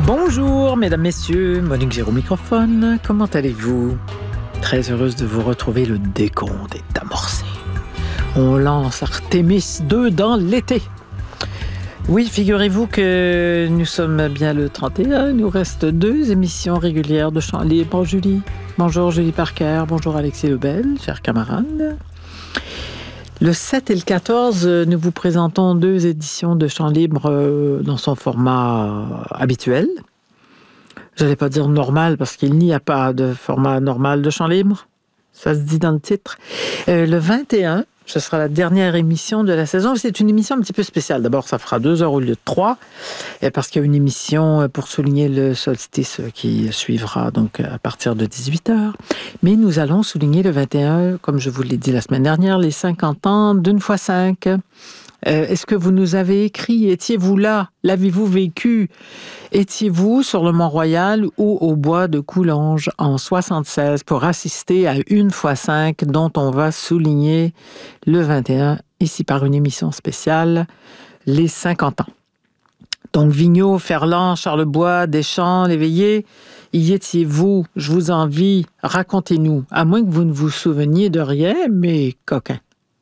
Bonjour, mesdames, messieurs, Monique Géraud au microphone. Comment allez-vous? Très heureuse de vous retrouver. Le décompte est amorcé. On lance Artémis 2 dans l'été. Oui, figurez-vous que nous sommes bien le 31. Il nous reste 2 émissions régulières de Chant Libre. Julie. Bonjour Julie Parker. Bonjour Alexis Lebel, chers camarades. Le 7 et le 14, nous vous présentons 2 éditions de Chant Libre dans son format habituel. Je n'allais pas dire normal parce qu'il n'y a pas de format normal de Chant Libre. Ça se dit dans le titre. Le 21, ce sera la dernière émission de la saison. C'est une émission un petit peu spéciale. D'abord, ça fera 2 heures au lieu de 3, parce qu'il y a une émission pour souligner le solstice qui suivra donc à partir de 18 heures. Mais nous allons souligner le 21, comme je vous l'ai dit la semaine dernière, les 50 ans d'une fois 5. Est-ce que vous nous avez écrit? Étiez-vous là? L'avez-vous vécu? Étiez-vous sur le Mont-Royal ou au bois de Coulanges en 76 pour assister à une fois 5 dont on va souligner le 21 ici par une émission spéciale, les 50 ans. Donc Vigneault, Ferland, Charlebois, Deschamps, Léveillé, y étiez-vous? Je vous envie, racontez-nous, à moins que vous ne vous souveniez de rien, mais coquin.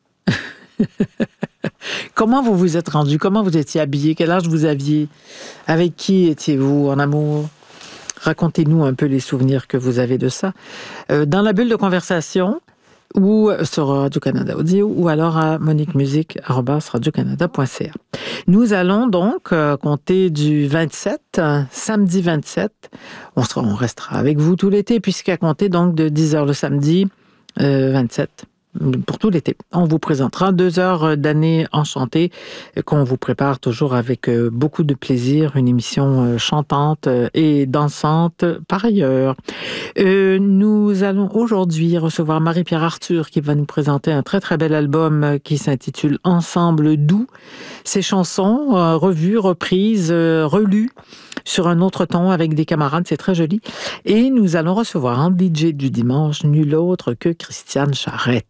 Comment vous vous êtes rendu? Comment vous étiez habillé? Quel âge vous aviez? Avec qui étiez-vous en amour? Racontez-nous un peu les souvenirs que vous avez de ça. Dans la bulle de conversation, ou sur Radio-Canada Audio, ou alors à moniquemusique@radiocanada.ca. Nous allons donc compter du 27, samedi 27. On restera avec vous tout l'été, puisqu'à compter donc de 10h le samedi 27. Pour tout l'été. On vous présentera 2 heures d'année enchantée qu'on vous prépare toujours avec beaucoup de plaisir, une émission chantante et dansante par ailleurs. Nous allons aujourd'hui recevoir Marie-Pierre Arthur qui va nous présenter un très très bel album qui s'intitule Ensemble doux. Ses chansons revues, reprises, relues sur un autre ton avec des camarades, c'est très joli. Et nous allons recevoir en DJ du dimanche nul autre que Christiane Charette.